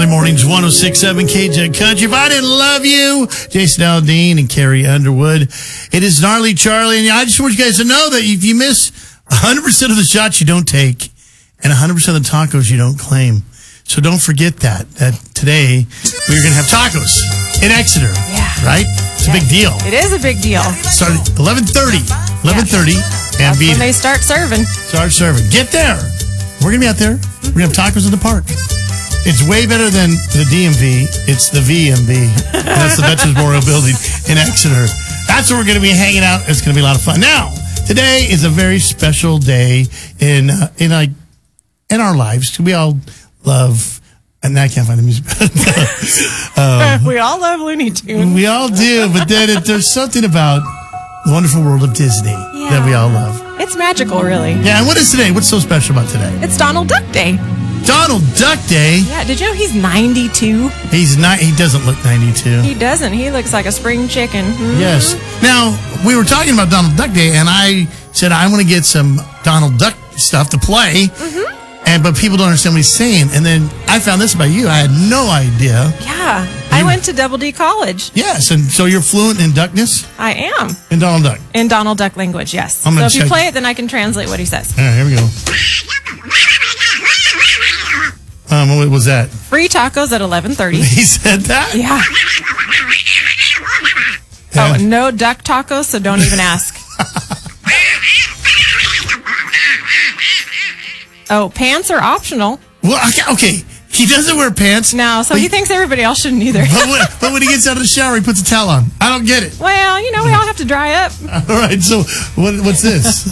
Early mornings, 106.7 KJ Country. If I didn't love you, Jason Aldean and Carrie Underwood. It is Gnarly Charlie, and I just want you guys to know that if you miss 100% of the shots you don't take and 100% of the tacos you don't claim. So don't forget that today we're going to have tacos in Exeter. Yeah. Right? It's a big deal. It is a big deal. Started 11:30. 11:30. And That's when they start serving. Start serving. Get there. We're going to be out there. We're going to have tacos in the park. It's way better than the DMV. It's the VMB. That's the Veterans Memorial Building in Exeter. That's where we're going to be hanging out. It's going to be a lot of fun. Now, today is a very special day in our lives. We all love, and I can't find the music. We all love Looney Tunes. We all do, but then there's something about the wonderful world of Disney that we all love. It's magical, really. Yeah, and what is today? What's so special about today? It's Donald Duck Day. Donald Duck Day? Yeah, did you know he's 92? He's not. He doesn't look 92. He doesn't. He looks like a spring chicken. Mm-hmm. Yes. Now, we were talking about Donald Duck Day, and I said I want to get some Donald Duck stuff to play. Mm-hmm. But people don't understand what he's saying. And then I found this about you. I had no idea. Yeah. I went to Double D College. Yes. And so you're fluent in duckness? I am. In Donald Duck? In Donald Duck language, yes. So if you play it, then I can translate what he says. All right, here we go. What was that? Free tacos at 11:30. He said that? Yeah. Oh, no duck tacos, so don't even ask. Oh, pants are optional. Well, okay. He doesn't wear pants. No, so he thinks everybody else shouldn't either. But when he gets out of the shower, he puts a towel on. I don't get it. Well, we all have to dry up. All right, so what's this?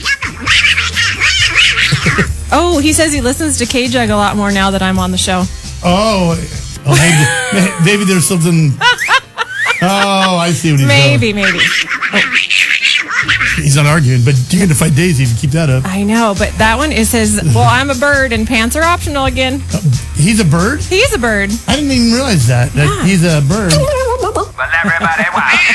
Oh, he says he listens to K-Jug a lot more now that I'm on the show. Oh maybe there's something. Oh, I see what he's doing. Maybe. He's not arguing, but you're going to fight Daisy to keep that up. I know, but that one, it says, well, I'm a bird and pants are optional again. He's a bird? He's a bird. I didn't even realize that he's a bird. Well, everybody,